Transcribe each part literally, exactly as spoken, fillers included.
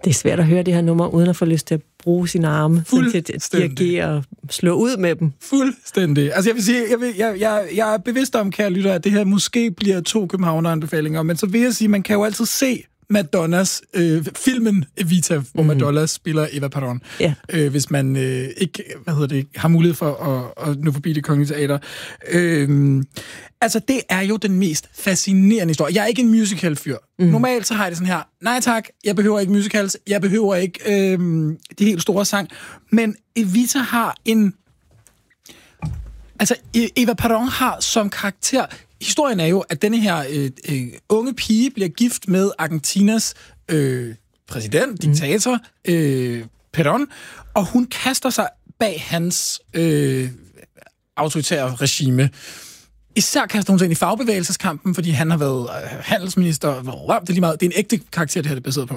Det er svært at høre det her nummer, uden at få lyst til at bruge sine arme, til at dirigere og slå ud med dem. Fuldstændig. Altså jeg vil sige, jeg, vil, jeg, jeg, jeg er bevidst om, kære lytter, at det her måske bliver to københavneranbefalinger, men så vil jeg sige, man kan jo altid se Madonnas, øh, filmen Evita, hvor mm. Madonna spiller Eva Perón, ja. øh, hvis man øh, ikke hvad hedder det, har mulighed for at, at nå forbi Det Kongelige Teater. Øh, altså, det er jo den mest fascinerende historie. Jeg er ikke en musical-fyr. Mm. Normalt så har jeg det sådan her, nej tak, jeg behøver ikke musicals, jeg behøver ikke øh, de helt store sang, men Evita har en... Altså, Eva Perón har som karakter... Historien er jo, at denne her øh, øh, unge pige bliver gift med Argentinas øh, præsident, diktator, øh, Perón, og hun kaster sig bag hans øh, autoritære regime. Især kaster hun sig ind i fagbevægelseskampen, fordi han har været øh, handelsminister. Det er lige meget. Det er en ægte karakter, det her det er baseret på.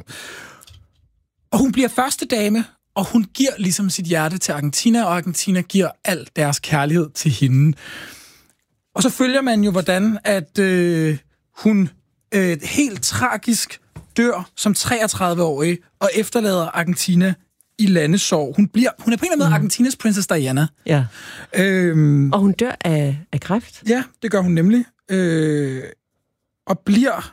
Og hun bliver første dame, og hun giver ligesom sit hjerte til Argentina, og Argentina giver al deres kærlighed til hende. Og så følger man jo, hvordan at øh, hun øh, helt tragisk dør som treogtredive-årig og efterlader Argentina i landesorg. Hun, bliver, hun er på en eller anden måde mm. Argentinas Princess Diana. Ja. Øhm, og hun dør af, af kræft? Ja, det gør hun nemlig. Øh, og bliver...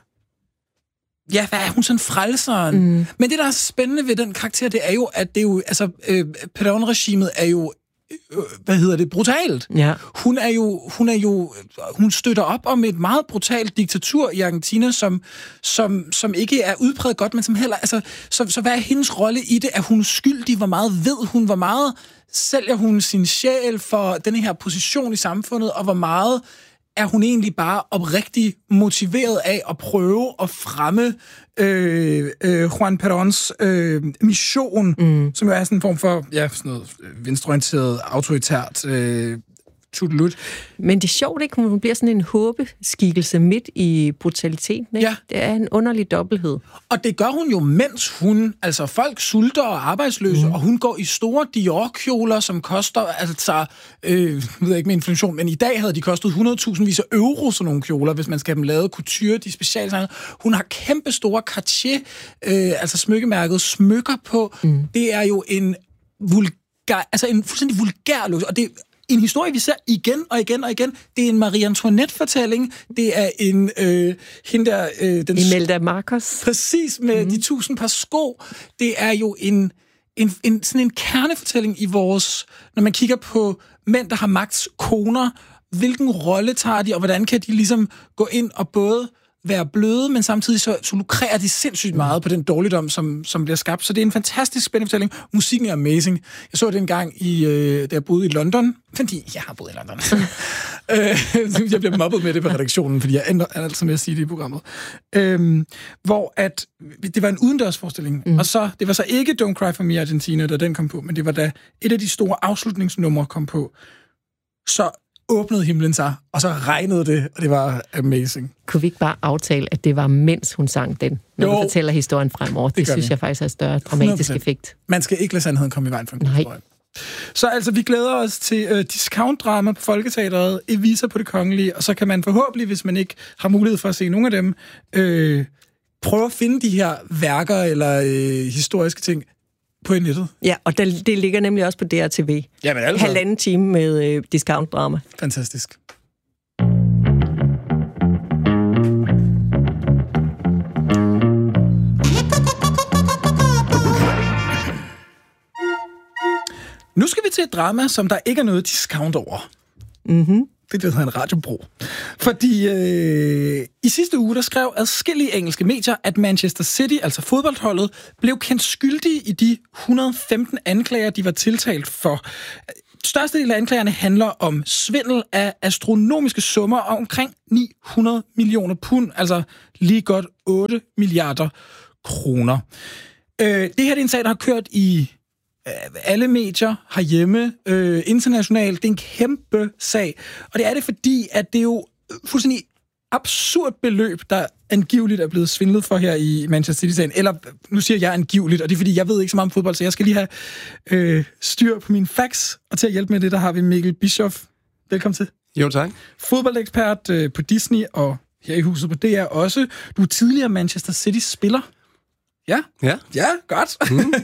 Ja, hvad er hun sådan frelseren? Mm. Men det, der er spændende ved den karakter, det er jo, at det er jo... Altså, øh, Perón-regimet er jo... hvad hedder det, brutalt. Ja. Hun er jo, hun er jo, hun støtter op om et meget brutalt diktatur i Argentina, som, som, som ikke er udpræget godt, men som heller, altså, så, så hvad er hendes rolle i det? Er hun skyldig? Hvor meget ved hun? Hvor meget sælger hun sin sjæl for denne her position i samfundet? Og hvor meget er hun egentlig bare oprigtigt motiveret af at prøve at fremme øh, øh, Juan Perons øh, mission, mm. som jo er sådan en form for ja, sådan noget venstreorienteret, autoritært øh, tudelut. Men det er sjovt, ikke? Hun bliver sådan en håbeskikkelse midt i brutaliteten, ikke? Ja. Det er en underlig dobbelthed. Og det gør hun jo, mens hun... Altså, folk sulter og er arbejdsløse, mm. og hun går i store Dior-kjoler, som koster... Altså, øh, jeg ved ikke med inflation, men i dag havde de kostet hundrede tusind vis af euro, sådan nogle kjoler, hvis man skal have dem lavet couture, de specialdesigner. Hun har kæmpe store Cartier, øh, altså smykkemærket, smykker på. Mm. Det er jo en vulgær... Altså, en fuldstændig vulgær luks, og det en historie, vi ser igen og igen og igen. Det er en Marie Antoinette-fortælling. Det er en... Øh, hende der... Øh, den Imelda Marcos. Præcis, med mm. de tusind par sko. Det er jo en, en, en, sådan en kernefortælling i vores... Når man kigger på mænd, der har magts koner, hvilken rolle tager de, og hvordan kan de ligesom gå ind og både være bløde, men samtidig så, så lukrerer de sindssygt meget på den dårligdom, som, som bliver skabt. Så det er en fantastisk spændende fortælling. Musikken er amazing. Jeg så det en gang, i, øh, da jeg boede i London, fordi jeg har boet i London. øh, jeg bliver mobbet med det på redaktionen, fordi jeg ender altid med at sige det i programmet. Øh, hvor at, det var en udendørsforestilling, mm. og så, det var så ikke Don't Cry For Me Argentina, da den kom på, men det var da et af de store afslutningsnumre kom på. Så åbnede himlen sig, og så regnede det, og det var amazing. Kunne vi ikke bare aftale, at det var, mens hun sang den, når jo, du fortæller historien fremover? Det, det synes vi. Jeg faktisk har større dramatisk hundrede procent effekt. Man skal ikke lade sandheden komme i vejen for en god historie. Så altså, vi glæder os til uh, discount-drama på Folketeatret, Evita på Det Kongelige, og så kan man forhåbentlig, hvis man ikke har mulighed for at se nogle af dem, øh, prøve at finde de her værker eller øh, historiske ting på nettet. Ja, og det, det ligger nemlig også på D R T V. Ja, men altså. Halvanden time med øh, discount-drama. Fantastisk. Nu skal vi til et drama, som der ikke er noget discount over. Mhm. Det hedder en radiobro. Fordi øh, i sidste uge, der skrev adskillige engelske medier, at Manchester City, altså fodboldholdet, blev kendt skyldige i de et hundrede og femten anklager, de var tiltalt for. Størstedelen af anklagerne handler om svindel af astronomiske summer og omkring ni hundrede millioner pund, altså lige godt otte milliarder kroner. Øh, det her det er en sag, der har kørt i alle medier herhjemme, øh, internationalt. Det er en kæmpe sag. Og det er det, fordi at det er jo fuldstændig absurd beløb, der angiveligt er blevet svindlet for her i Manchester City-sagen. Eller, nu siger jeg angiveligt, og det er fordi, jeg ved ikke så meget om fodbold, så jeg skal lige have øh, styr på mine facts. Og til at hjælpe med det, der har vi Mikkel Bischoff. Velkommen til. Jo, tak. Fodboldekspert øh, på Disney og her i huset på D R også. Du er tidligere Manchester City-spiller. Ja, ja, ja godt. Mm.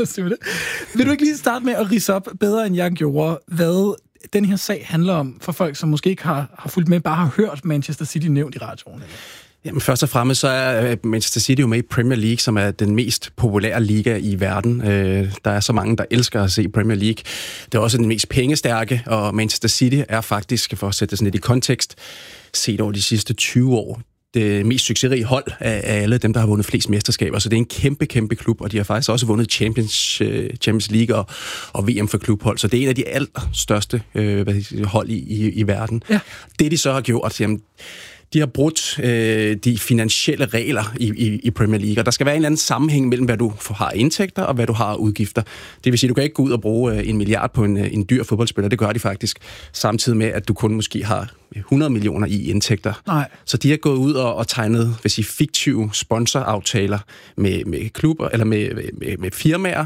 Vil du ikke lige starte med at ridse op bedre, end jeg gjorde, hvad den her sag handler om, for folk, som måske ikke har, har fulgt med, bare har hørt Manchester City nævnt i radioen? Jamen, først og fremmest så er Manchester City jo med i Premier League, som er den mest populære liga i verden. Øh, der er så mange, der elsker at se Premier League. Det er også den mest pengestærke, og Manchester City er faktisk, for at sætte det sådan lidt i kontekst, set over de sidste tyve år, det mest succesrige hold af alle dem, der har vundet flest mesterskaber. Så det er en kæmpe, kæmpe klub, og de har faktisk også vundet Champions, Champions League og, og V M for klubhold. Så det er en af de allerstørste øh, hold i, i, i verden. Ja. Det, de så har gjort, jamen, de har brudt øh, de finansielle regler i, i, i Premier League, og der skal være en eller anden sammenhæng mellem, hvad du har indtægter og hvad du har udgifter. Det vil sige, at du kan ikke gå ud og bruge øh, en milliard på en, en dyr fodboldspiller. Det gør de faktisk, samtidig med, at du kun måske har hundrede millioner i indtægter. Nej. Så de har gået ud og, og tegnet, vil sige, fiktive sponsoraftaler med, med klubber eller med, med, med firmaer,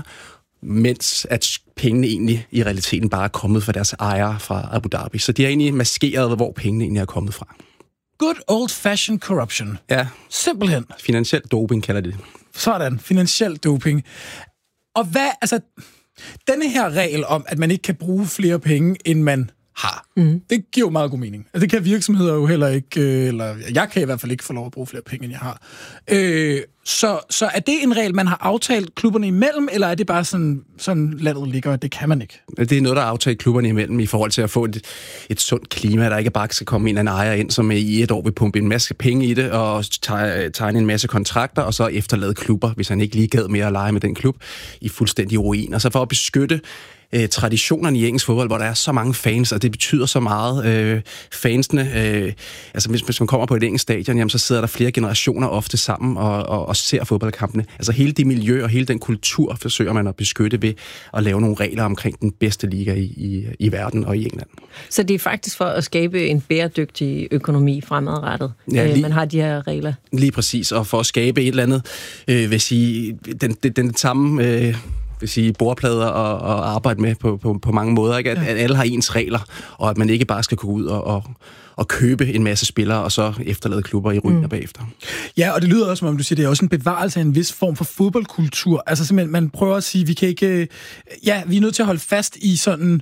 mens at pengene egentlig i realiteten bare er kommet fra deres ejere fra Abu Dhabi. Så de har egentlig maskeret, hvor pengene egentlig er kommet fra. Good old-fashioned corruption. Ja. Simpelthen. Finansiel doping kalder de det. Sådan, finansiel doping. Og hvad, altså, denne her regel om, at man ikke kan bruge flere penge, end man har, mm. det giver jo meget god mening. Altså, det kan virksomheder jo heller ikke, eller jeg kan i hvert fald ikke få lov at bruge flere penge, end jeg har. Øh, så, så er det en regel, man har aftalt klubberne imellem, eller er det bare sådan, sådan landet ligger, og det kan man ikke? Det er noget, der er aftalt klubberne imellem i forhold til at få et, et sundt klima, der ikke bare skal komme en eller anden ejer ind, som i et år vil pumpe en masse penge i det, og tegne en masse kontrakter, og så efterlade klubber, hvis han ikke lige gad mere at lege med den klub, i fuldstændig ruin. Og så for at beskytte Øh, traditionerne i engelsk fodbold, hvor der er så mange fans, og det betyder så meget. Øh, fansene, øh, altså hvis, hvis man kommer på et engelsk stadion, jamen, så sidder der flere generationer ofte sammen og, og, og ser fodboldkampene. Altså hele det miljø og hele den kultur forsøger man at beskytte ved at lave nogle regler omkring den bedste liga i, i, i verden og i England. Så det er faktisk for at skabe en bæredygtig økonomi fremadrettet, ja, lige, man har de her regler? Lige præcis, og for at skabe et eller andet, øh, vil sige, den, den, den samme Øh, vil sige, bordplader og, og arbejde med på, på, på mange måder, ikke? At, ja. At alle har ens regler, og at man ikke bare skal gå ud og, og, og købe en masse spillere, og så efterlade klubber i ruiner mm. bagefter. Ja, og det lyder også, som om du siger, det er også en bevarelse af en vis form for fodboldkultur. Altså simpelthen, man prøver at sige, vi kan ikke, ja, vi er nødt til at holde fast i sådan,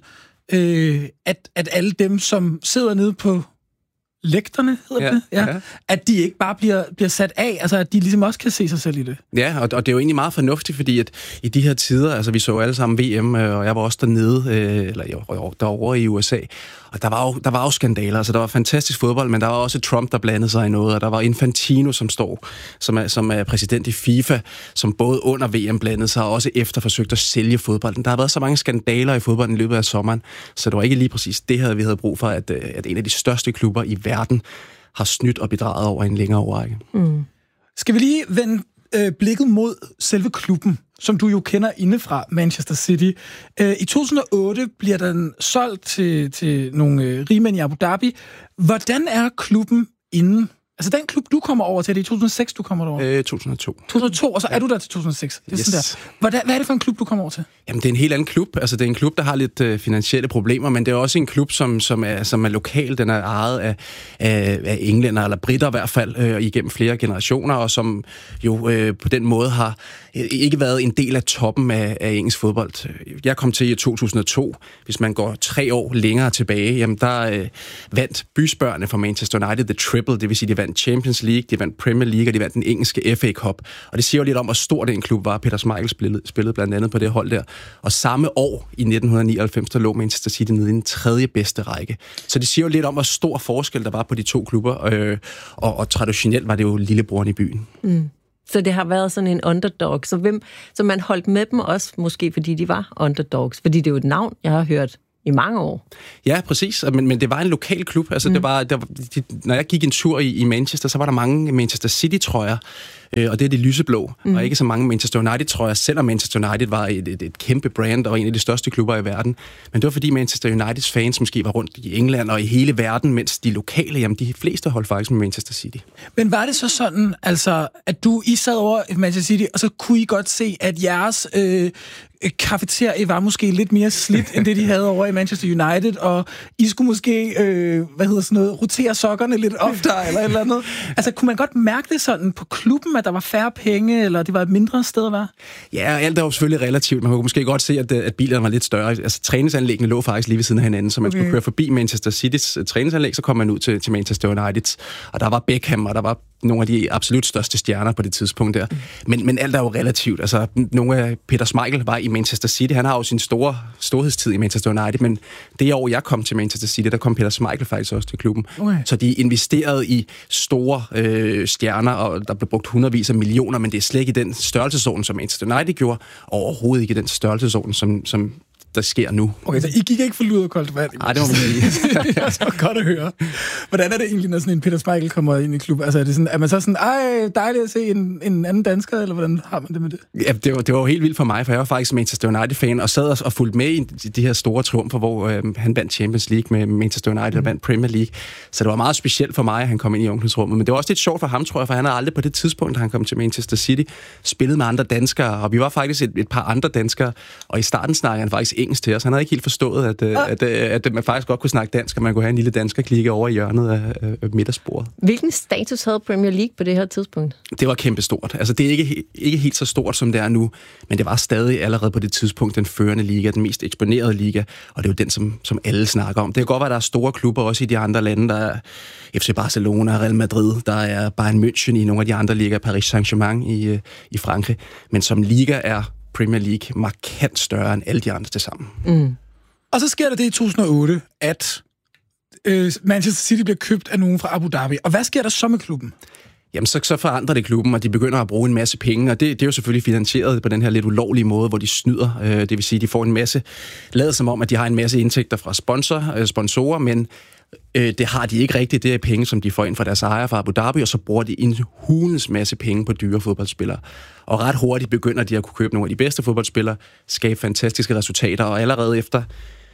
øh, at, at alle dem, som sidder nede på lægterne, hedder ja, det, ja. Ja. At de ikke bare bliver, bliver sat af, altså at de ligesom også kan se sig selv i det. Ja, og, og det er jo egentlig meget fornuftigt, fordi at i de her tider, altså vi så alle sammen V M, og jeg var også dernede, øh, eller jeg var derovre i U S A, og der var jo, der var jo skandaler, altså der var fantastisk fodbold, men der var også Trump, der blandede sig i noget, og der var Infantino, som står, som er, som er præsident i FIFA, som både under V M blandede sig, og også efter forsøgte at sælge fodbolden. Der har været så mange skandaler i fodbolden i løbet af sommeren, så det var ikke lige præcis det her, vi havde brug for, at, at en af de største klubber i verden har snydt og bedraget over en længere årrække. Mm. Skal vi lige vende øh, blikket mod selve klubben, som du jo kender indefra, Manchester City. Øh, I to tusind og otte bliver den solgt til, til nogle øh, rigmænd i Abu Dhabi. Hvordan er klubben inden? Altså den klub, du kommer over til, det er i to tusind og seks, du kommer over? Øh, to tusind og to. to tusind og to, og så er du der til to tusind og seks. Det er yes. Sådan der. Hvordan, hvad er det for en klub, du kommer over til? Jamen, det er en helt anden klub. Altså, det er en klub, der har lidt øh, finansielle problemer, men det er også en klub, som, som, er, som er lokal. Den er ejet af, af, af englænder, eller britter i hvert fald, øh, igennem flere generationer, og som jo øh, på den måde har øh, ikke været en del af toppen af, af engelsk fodbold. Jeg kom til i to tusind og to. Hvis man går tre år længere tilbage, jamen, der øh, vandt bysbørnene fra Manchester United The Triple, det vil sige, de vandt Champions League, de vandt Premier League, og de vandt den engelske F A Cup. Og det siger jo lidt om, hvor stor den klub var. Peter Schmeichel spillede, spillede blandt andet på det hold der. Og samme år, i nitten nioghalvfems, der lå Manchester City nede i den tredje bedste række. Så det siger jo lidt om, hvor stor forskel der var på de to klubber. Øh, og, og traditionelt var det jo lillebroren i byen. Mm. Så det har været sådan en underdog. Så, hvem, så man holdt med dem også, måske fordi de var underdogs. Fordi det er jo et navn, jeg har hørt i mange år. Ja, præcis. Men, men det var en lokal klub. Altså, mm. det var, der, de, når jeg gik en tur i, i Manchester, så var der mange Manchester City-trøjer, øh, og det er de lyseblå, mm. og ikke så mange Manchester United-trøjer, selvom Manchester United var et, et, et kæmpe brand og en af de største klubber i verden. Men det var fordi Manchester Uniteds fans måske var rundt i England og i hele verden, mens de lokale, jamen de fleste holdt faktisk med Manchester City. Men var det så sådan, altså, at du I sad over i Manchester City, og så kunne I godt se, at jeres øh, kafeterie var måske lidt mere slidt, end det de havde over i Manchester United, og I skulle måske, øh, hvad hedder sådan noget, rotere sokkerne lidt oftere, eller et eller andet. Altså, kunne man godt mærke det sådan på klubben, at at der var færre penge, eller det var et mindre sted at være? Ja, alt er jo selvfølgelig relativt. Man kunne måske godt se, at, at bilerne var lidt større. Altså, træningsanlæggene lå faktisk lige ved siden af hinanden, så man okay. skulle køre forbi Manchester Citys træningsanlæg, så kom man ud til, til Manchester United. Og der var Beckham, og der var nogle af de absolut største stjerner på det tidspunkt der. Men, men alt er jo relativt. Altså, nogle af Peter Schmeichel var i Manchester City. Han har jo sin store storhedstid i Manchester United, men det år, jeg kom til Manchester City, der kom Peter Schmeichel faktisk også til klubben. Okay. Så de investerede i store øh, stjerner, og der blev brugt hundredvis af millioner, men det er slet ikke i den størrelsesorden, som Manchester United gjorde, og overhovedet ikke i den størrelsesorden, som, som der sker nu. Okay, så I gik ikke for lud og koldt vand? Nej, det må man sige. Det er så godt at høre. Hvordan er det egentlig, når sådan en Peter Schmeichel kommer ind i klubben? Altså, er, det sådan, er man så sådan, ej, dejligt at se en, en anden dansker, eller hvordan har man det med det? Ja, det var, det var jo helt vildt for mig, for jeg var faktisk Manchester United-fan, og sad og, og fulgte med i de her store triumfer, hvor øh, han vandt Champions League med Manchester United, mm. og vandt Premier League. Så det var meget specielt for mig, at han kom ind i omklædningsrummet. Men det var også lidt sjovt for ham, tror jeg, for han havde aldrig på det tidspunkt, da han kom til Manchester City, spillet med andre danskere, og vi var faktisk et, et par andre danskere, og i starten snakkede han faktisk engelsk til os. Han havde ikke helt forstået, at, ja. at, at, at man faktisk godt kunne snakke dansk, og man kunne have en lille danskerklikke over i hjørnet af, af midtersporet. Hvilken status havde Premier League på det her tidspunkt? Det var kæmpestort. Altså, det er ikke, ikke helt så stort, som det er nu, men det var stadig allerede på det tidspunkt den førende liga, den mest eksponerede liga, og det er jo den, som, som alle snakker om. Det kan godt være, at der er store klubber også i de andre lande. Der er F C Barcelona, Real Madrid, der er Bayern München i nogle af de andre ligaer, Paris Saint-Germain i, i Frankrig. Men som liga er Premier League markant større end alle de andre til sammen. Mm. Og så sker der det i to tusind og otte, at øh, Manchester City bliver købt af nogen fra Abu Dhabi. Og hvad sker der så med klubben? Jamen, så, så forandrer det klubben, og de begynder at bruge en masse penge, og det, det er jo selvfølgelig finansieret på den her lidt ulovlige måde, hvor de snyder. Øh, det vil sige, de får en masse, lader som om, at de har en masse indtægter fra sponsor, øh, sponsorer, men øh, det har de ikke rigtigt. Det er penge, som de får ind fra deres ejere fra Abu Dhabi, og så bruger de en hulens masse penge på dyre fodboldspillere. Og ret hurtigt begynder de at kunne købe nogle af de bedste fodboldspillere, skabe fantastiske resultater, og allerede efter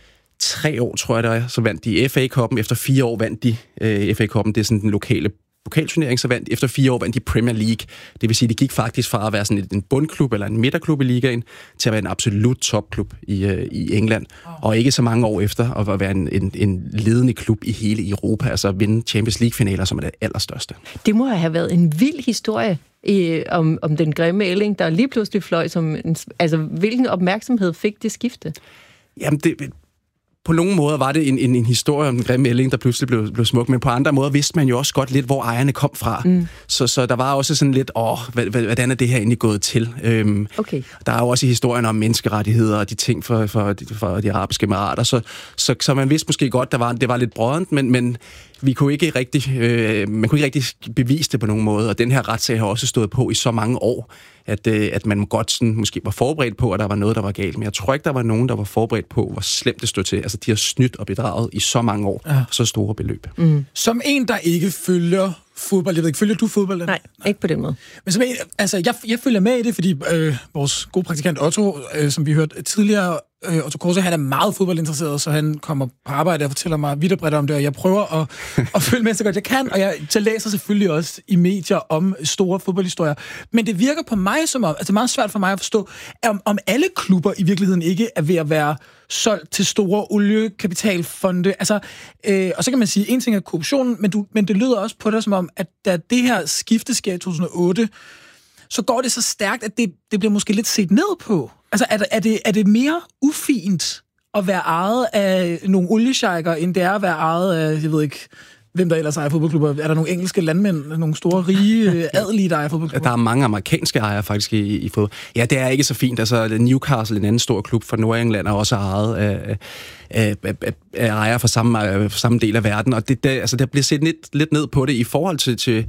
tre år, tror jeg det er, så vandt de F A-koppen. Efter fire år vandt de øh, F A-koppen. Det er sådan den lokale pokalturnering, så vandt efter fire år vandt de Premier League. Det vil sige, det gik faktisk fra at være sådan en bundklub eller en midterklub i ligaen, til at være en absolut topklub i, øh, i England. Og ikke så mange år efter at være en, en, en ledende klub i hele Europa, altså at vinde Champions League-finaler, som er det allerstørste. Det må have været en vild historie i, om, om den grimme ælling, der lige pludselig fløj som en, altså, hvilken opmærksomhed fik det skifte? Jamen, det... På nogle måder var det en, en, en historie om den grimme ælling, der pludselig blev, blev smuk, men på andre måder vidste man jo også godt lidt, hvor ejerne kom fra. Mm. Så, så der var også sådan lidt, åh, hvordan er det her egentlig gået til? Øhm, okay. Der er jo også historien om menneskerettigheder og de ting for, for, for de arabiske emirater, så, så, så man vidste måske godt, der var, det var lidt brådent, men, men vi kunne ikke rigtig, øh, man kunne ikke rigtig bevise det på nogen måde, og den her retssag har også stået på i så mange år, at, øh, at man godt sådan, måske var forberedt på, at der var noget, der var galt. Men jeg tror ikke, der var nogen, der var forberedt på, hvor slemt det stod til. Altså, de har snydt og bedraget i så mange år, ja. Så store beløb. Mm. Som en, der ikke følger fodbold, jeg ved ikke, følger du fodbold? Nej, Nej, ikke på den måde. Men som en, altså, jeg, jeg følger med i det, fordi øh, vores gode praktikant Otto, øh, som vi hørte tidligere, øh, Otto Korse, han er meget fodboldinteresseret, så han kommer på arbejde og fortæller mig vidt og bredt om det, og jeg prøver at, at følge med så godt jeg kan, og jeg så læser selvfølgelig også i medier om store fodboldhistorier. Men det virker på mig som om, altså det er meget svært for mig at forstå, om, om alle klubber i virkeligheden ikke er ved at være solgt til store oliekapitalfonde. Altså, øh, og så kan man sige, en ting er korruptionen, men, du, men det lyder også på dig som om, at da det her skifte sker i to tusind og otte, så går det så stærkt, at det, det bliver måske lidt set ned på. Altså, er, er, det, er det mere ufint at være ejet af nogle oliesjejker, end det er at være ejet af, jeg ved ikke, hvem der ellers ejer fodboldklubber? Er der nogle engelske landmænd, nogle store, rige, adelige, der ejer fodboldklubber? Der er mange amerikanske ejere faktisk i, i fodbold. Ja, det er ikke så fint. Altså, Newcastle, en anden stor klub fra Nordengland, er også ejet af, af, af, af ejere fra samme, af samme del af verden. Og det, der, altså, der bliver set lidt, lidt ned på det i forhold til, til,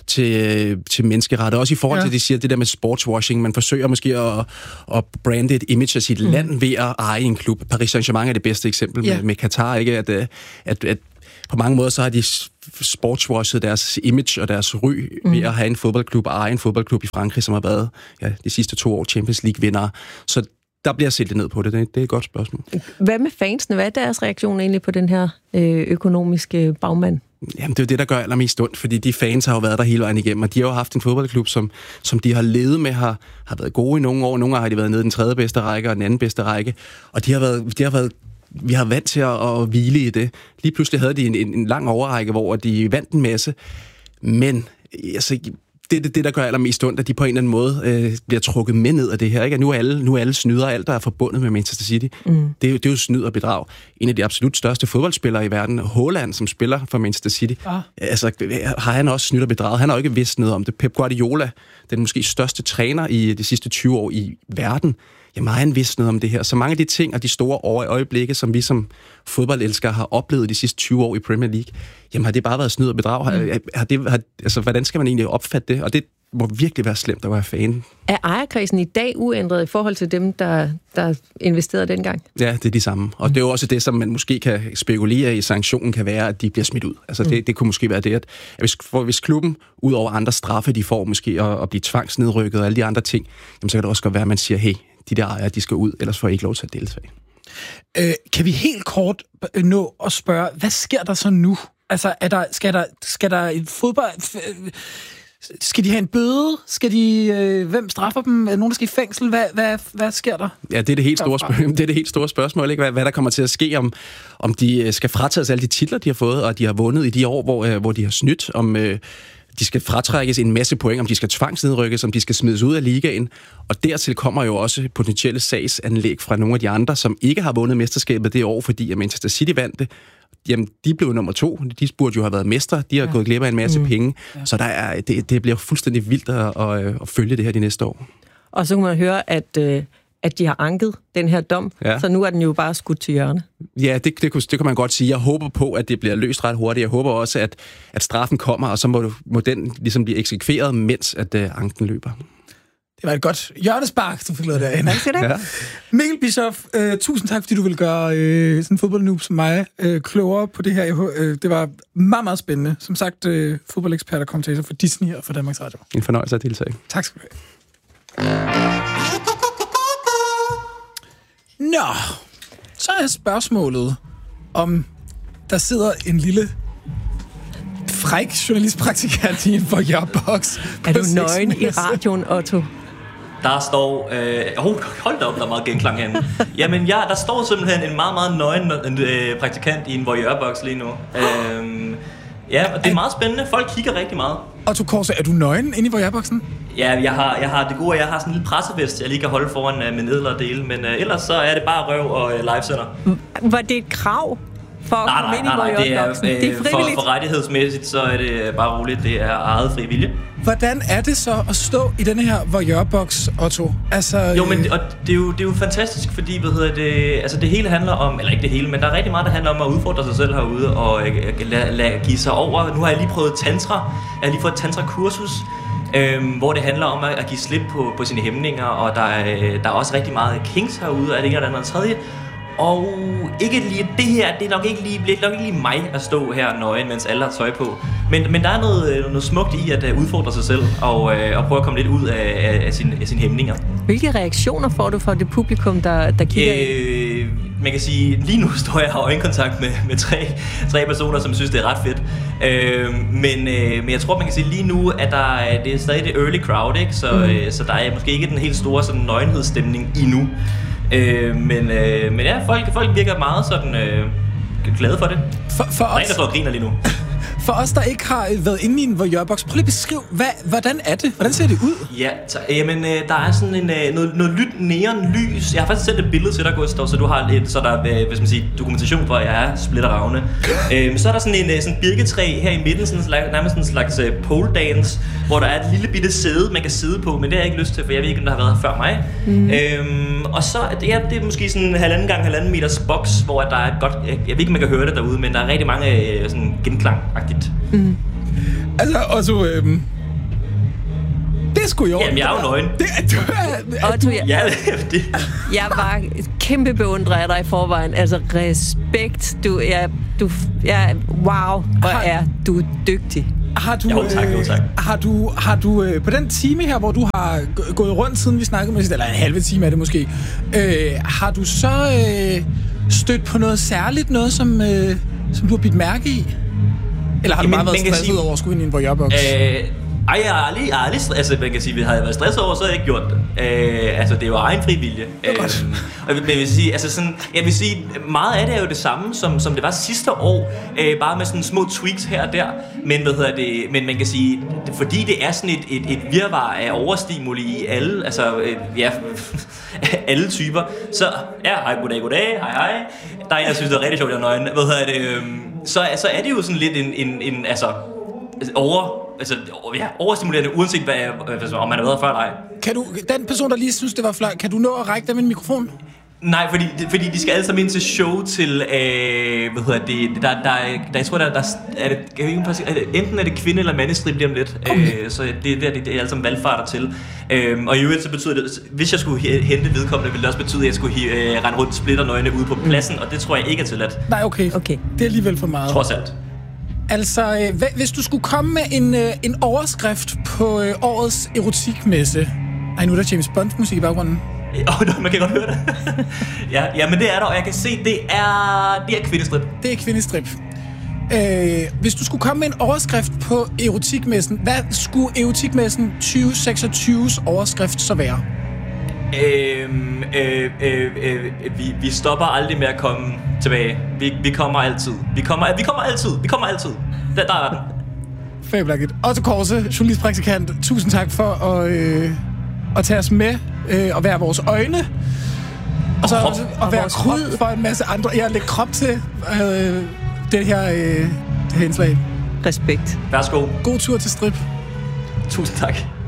til, til menneskeretter. Også i forhold ja. til, de siger, det der med sportswashing. Man forsøger måske at, at brande et image af sit mm. land ved at eje en klub. Paris Saint-Germain er det bedste eksempel ja. med, med Katar, ikke? At, at, at på mange måder så har de sportswashet deres image og deres ry mm. ved at have en fodboldklub og eje en fodboldklub i Frankrig, som har været ja, de sidste to år Champions League-vindere. Så der bliver set lidt ned på det. Det er et godt spørgsmål. Hvad med fansene? Hvad er deres reaktion egentlig på den her øh, økonomiske bagmand? Jamen, det er jo det, der gør allermest ondt, fordi de fans har jo været der hele vejen igennem, og de har jo haft en fodboldklub, som, som de har levet med, har, har været gode i nogle år. Nogle gange har de været nede i den tredje bedste række og den anden bedste række, og de har været, de har været vi har vant til at, at hvile i det. Lige pludselig havde de en, en, en lang overrække, hvor de vandt en masse, men altså, det er det, det, der gør allermest ondt, at de på en eller anden måde øh, bliver trukket med ned af det her. Ikke? At nu er alle, nu er alle snyder, alt der er forbundet med Manchester City. Mm. Det, er jo, det er jo snyd og bedrag. En af de absolut største fodboldspillere i verden, Haaland, som spiller for Manchester City, ah. altså, har han også snydt og bedraget. Han har jo ikke vidst noget om det. Pep Guardiola, den måske største træner i de sidste tyve år i verden, jamen har han vidst noget om det her. Så mange af de ting og de store øjeblikke, som vi som fodboldelskere har oplevet de sidste tyve år i Premier League, jamen har det bare været snyd og bedrag? Har, har det, har, altså, hvordan skal man egentlig opfatte det? Og det må virkelig være slemt at være fan. Er ejerkredsen i dag uændret i forhold til dem, der, der investerede dengang? Ja, det er de samme. Og det er jo også det, som man måske kan spekulere i. Sanktionen kan være, at de bliver smidt ud. Altså det, det kunne måske være det, at hvis, for, hvis klubben, ud over andre straffe, de får måske at, at blive tvangsnedrykket og alle de andre ting, jamen, så kan det også godt være, at man siger, hey, de der ejere, de skal ud, ellers får I ikke lov til at deltage. Øh, kan vi helt kort nå at spørge, hvad sker der så nu? Altså, er der, skal, der, skal der et fodbold... Skal de have en bøde? Skal de... Øh, hvem straffer dem? Er nogen, der skal i fængsel? Hvad, hvad, hvad sker der? Ja, det er det helt store, spørg- det er det helt store spørgsmål, ikke? Hvad, hvad der kommer til at ske, om, om de skal fratages alle de titler, de har fået, og de har vundet i de år, hvor, øh, hvor de har snydt, om... Øh, de skal fratrækkes en masse point, om de skal tvangsnedrykkes, om de skal smides ud af ligaen. Og dertil kommer jo også potentielle sagsanlæg fra nogle af de andre, som ikke har vundet mesterskabet det år, fordi Manchester City vandt det. Jamen, de blev nummer to. De burde jo have været mestre. De har ja. gået glip af en masse mm. penge. Ja. Så der er, det, det bliver fuldstændig vildt at, at, at følge det her de næste år. Og så kan man høre, at... Øh at de har anket den her dom, ja. Så nu er den jo bare skudt til hjørne. Ja, det, det, det kan man godt sige. Jeg håber på, at det bliver løst ret hurtigt. Jeg håber også, at, at straffen kommer, og så må, må den ligesom blive eksekveret, mens at uh, anken løber. Det var et godt hjørnespark, du fik lavet derinde. Tak skal du. Ja. Mikkel Bischoff, øh, tusind tak, fordi du ville gøre øh, sådan en fodboldnoob som mig øh, klogere på det her. Øh, det var meget, meget spændende. Som sagt, øh, fodboldekspert og kommentator for Disney og for Danmarks Radio. En fornøjelse at deltage. Tak skal du have. Nå, så er spørgsmålet, om der sidder en lille fræk journalistpraktikant i en voyeurboks. Er du nøgen i radioen, Otto? Der står... Øh, oh, hold da op, der er meget genklang herinde. Jamen ja, der står simpelthen en meget, meget nøgen øh, praktikant i en voyeurboks lige nu. Øh, ja, og det er meget spændende. Folk kigger rigtig meget. Otto Korse, er du nøgen inde i voyeurboksen? Ja, jeg har, jeg har det gode, jeg har sådan en lille pressevest, jeg lige kan holde foran uh, min edlere dele, men uh, ellers så er det bare røv og uh, livesender. Var det et krav for at nej, komme nej, ind i voyeurboksen? det er, det er frivilligt. For, for rettighedsmæssigt, så er det bare roligt, det er eget fri vilje. Hvordan er det så at stå i denne her voyeurboks, Otto? Altså, jo, men og det, er jo, det er jo fantastisk, fordi hvad hedder det, altså det hele handler om, eller ikke det hele, men der er rigtig meget, der handler om at udfordre sig selv herude og uh, lade la, give sig over. Nu har jeg lige prøvet tantra, jeg har lige fået et tantra-kursus, Øhm, hvor det handler om at, at give slip på, på sine hæmninger, og der er, der er også rigtig meget kinks herude, er det ene eller andet tredje. Og ikke lige det her, det er nok ikke lige, bliver nok ikke lige mig at stå her nøgen, mens alle har tøj på. Men, men der er noget, noget smukt i at udfordre sig selv og, og prøve at komme lidt ud af, af, af, sin, af sine hæmninger. Hvilke reaktioner får du fra det publikum, der, der kigger øh, ind? Man kan sige, lige nu står jeg og har øjenkontakt med, med tre, tre personer, som synes, det er ret fedt. Øh, men, øh, men jeg tror, man kan sige lige nu, at der, det er stadig det early crowd, ikke? Så, mm. øh, så der er måske ikke den helt store sådan, nøgenhedsstemning endnu. Øh, men, øh, men ja, folk, folk virker meget sådan, øh, glade for det. For, for os... Der er en, der står og griner lige nu. For os, der ikke har været inde i en voyeurboks, prøv lige at beskrive, hvad, hvordan er det? Hvordan ser det ud? Ja, så, jamen, øh, der er sådan en, øh, noget, noget lyt neonlys. Jeg har faktisk sendt et billede til dig, Gustav, så du har lidt, så der er, hvis man siger, dokumentation for, at jeg er splitteravne. øh, så er der sådan en sådan birketræ her i midten, sådan en slags, nærmest sådan en slags uh, pole dance, hvor der er et lille bitte sæde, man kan sidde på, men det har jeg ikke lyst til, for jeg ved ikke, om der har været her før mig. Mm. Øhm, og så ja, det er måske sådan en halvanden gang halvanden meters boks, hvor der er et godt, jeg, jeg ved ikke, om man kan høre det derude, men der er rigtig mange øh, sådan genklang-agtigt. Mm. Altså, Otto, øhm, det er sgu jo. Jamen, jeg er jo nøgen. Det er du. Er, Otto, jeg, ja, det. jeg var kæmpe beundrer af dig i forvejen. Altså, respekt. Du er, du, ja, wow, hvor har, er du dygtig. Har du, jo, tak, jo, tak. Øh, har du, har du øh, på den time her, hvor du har g- gået rundt, siden vi snakkede med, eller en halve time er det måske, øh, har du så øh, stødt på noget særligt, noget som, øh, som du har bidt mærke i? Eller har du Jamen, bare været stresset sige, over at skulle ind i en voyeurboks? Øh, Ej, jeg har aldrig, jeg har aldrig altså man kan sige, hvis jeg havde været stresset over, så havde jeg ikke gjort det. Øh, altså, det er jo egen fri vilje. Øh, og jeg vil sige, altså sådan, jeg vil sige, meget af det er jo det samme, som, som det var sidste år, øh, bare med sådan små tweaks her og der. Men, hvad hedder det, men man kan sige, det, fordi det er sådan et, et, et virvar af overstimuli i alle, altså, øh, ja, alle typer. Så, ja, hej, goddag, goddag, hej, hej. Der er en, der synes, det er rigtig sjovt, jeg er nøgen. Hvad hedder det, øh, så, så er det jo sådan lidt en, en, en altså, over... Altså, ja, overstimulerende, uanset hvad, altså, om man har været før eller ej. Kan du, den person, der lige synes, det var flot, kan du nå at række dem en mikrofon? Nej, fordi, fordi de skal alle sammen ind til show til, øh, hvad hedder det, der, der, der, jeg tror, der, der er det, jeg ikke præcis, er det, enten er det kvinde- eller mandestrip lige om lidt, okay. øh, så det, det, det, det er alle sammen valgfarter til. Øh, og i øvrigt så betyder det, hvis jeg skulle hente vedkommende, ville det også betyde, at jeg skulle øh, rende rundt splitternøgne ude på pladsen, og det tror jeg ikke er tilladt. Nej, okay. Okay. Det er alligevel for meget. Trods alt. Altså, øh, hvis du skulle komme med en, øh, en overskrift på øh, årets erotikmesse. Ej, nu er der James Bond-musik i baggrunden. Åh, oh, man kan godt høre det. ja, ja, men det er der, og jeg kan se, det er, det er kvindestrip. Det er kvindestrip. Øh, hvis du skulle komme med en overskrift på erotikmessen, hvad skulle erotikmessen tyve seksogtyves overskrift så være? Øhm, øh, øh, øh, vi, vi stopper aldrig med at komme tilbage. Vi, vi kommer altid. Vi kommer, vi kommer altid. Vi kommer altid. Der, der er den. Fabelagtigt. Otto Korse, journalistpraktikant. Tusind tak for at, øh, at tage os med øh, og være vores øjne. Og så også at være krop for en masse andre. Jeg lægger krop til øh, det her, øh, det her indslag. Respekt. Værsgo. God tur til strip. Tusind tak.